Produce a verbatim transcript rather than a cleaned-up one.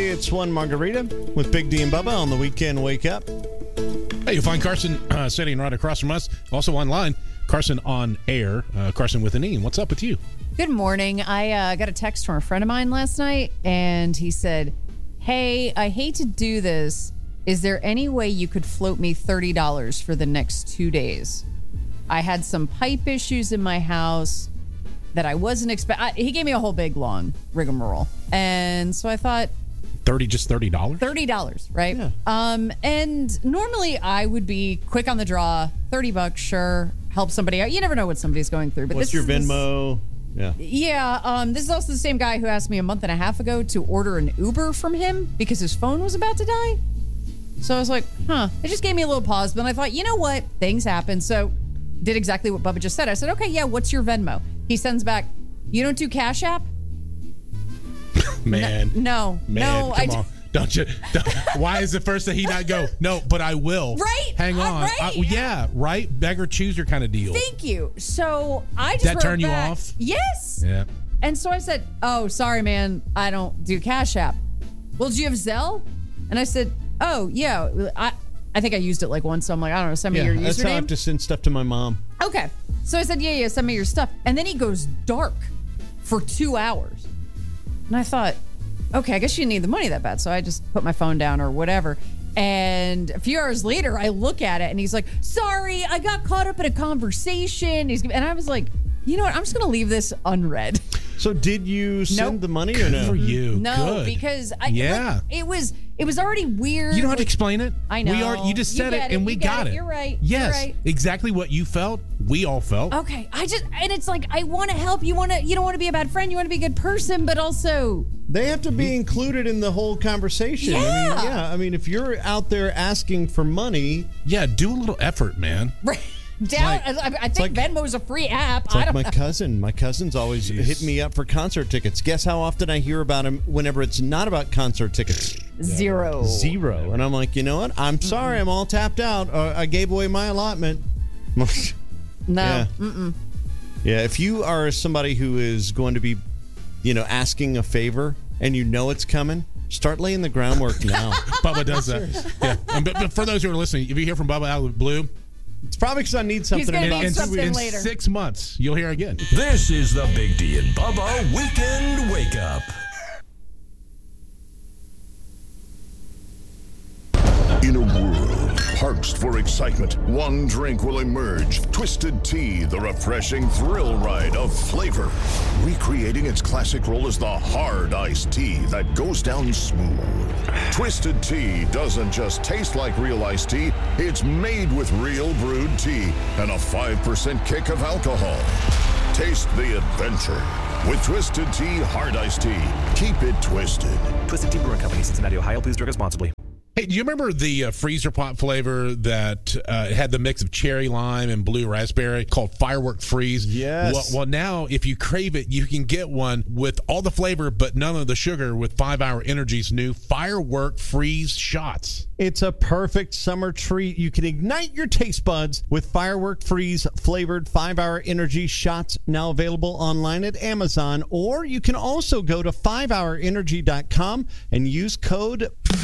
It's One Margarita with Big D and Bubba on the Weekend Wake Up. Hey, you'll find Carson uh, sitting right across from us. Also online, Carson on air. Uh, Carson with an E. What's up with you? Good morning. I uh, got a text from a friend of mine last night, and he said, hey, I hate to do this. Is there any way you could float me thirty dollars for the next two days? I had some pipe issues in my house that I wasn't expecting. He gave me a whole big, long rigmarole. And so I thought, thirty, just thirty dollars? thirty dollars, right? Yeah. Um, and normally I would be quick on the draw, thirty bucks, sure, help somebody out. You never know what somebody's going through. But What's this your is Venmo? This, yeah. yeah. Um, this is also the same guy who asked me a month and a half ago to order an Uber from him because his phone was about to die. So I was like, huh. It just gave me a little pause. But I thought, you know what? Things happen. So did exactly what Bubba just said. I said, okay, yeah, what's your Venmo? He sends back, you don't do Cash App? Man. No. Man, no. come I on. Don't you? Don't, why is the first that he not go? No, but I will. Right. Hang Uh, on. right? I- yeah, right? Beggar chooser kind of deal. Thank you. So I just That wrote turn you back, off? Yes. Yeah. And so I said, oh, sorry, man. I don't do Cash App. Well, do you have Zelle? And I said, oh, yeah. I I think I used it like once. So I'm like, I don't know. Send me Yeah, your that's how I have username. to send stuff to my mom. Okay. So I said, yeah, yeah, send me your stuff. And then he goes dark for two hours. And I thought, okay, I guess you didn't need the money that bad. So I just put my phone down or whatever. And a few hours later, I look at it and he's like, sorry, I got caught up in a conversation. He's And I was like, you know what? I'm just going to leave this unread. So did you send Nope. the money or Good no? for you. No, Good. because I, Yeah. like, it was it was already weird. You don't have to like- explain it. I know. We are. You just You said get it, it. and we You get got it. it. You're right. You're Yes, right. exactly what you felt. We all felt. Okay, I just and it's like I want to help. You want to. You don't want to be a bad friend. You want to be a good person, but also They have to be included in the whole conversation. I mean, Yeah. yeah. I mean, if you're out there asking for money, Yeah, do a little effort, man. down. like- I, I think like- Venmo's a free app. it's I like don't my know. cousin. My cousin's always hitting me up for concert tickets. Guess how often I hear about him whenever it's not about concert tickets? Zero. Zero. And I'm like, you know what? I'm sorry. I'm all tapped out. Uh, I gave away my allotment. No. Yeah. Mm-mm. Yeah, if you are somebody who is going to be, you know, asking a favor and you know it's coming, start laying the groundwork now. Bubba does that. Yeah. And, but, but for those who are listening, if you hear from Bubba out of the blue, It's probably because I need something gonna in need about in, two something weeks. later. six months, you'll hear again. This is the Big D and Bubba Weekend Wake Up. In a world parched for excitement, one drink will emerge. Twisted Tea, the refreshing thrill ride of flavor. Recreating its classic role as the hard iced tea that goes down smooth. Twisted Tea doesn't just taste like real iced tea, it's made with real brewed tea and a five percent kick of alcohol. Taste the adventure with Twisted Tea Hard Iced Tea. Keep it twisted. Twisted Tea Brewing Company, Cincinnati, Ohio. Please drink responsibly. Hey, do you remember the uh, freezer pop flavor that uh, had the mix of cherry lime and blue raspberry called Firework Freeze? Yes. Well, well, now if you crave it, you can get one with all the flavor but none of the sugar with five hour Energy's new Firework Freeze shots. It's a perfect summer treat. You can ignite your taste buds with Firework Freeze flavored five hour Energy shots, now available online at Amazon. Or you can also go to five hour energy dot com and use code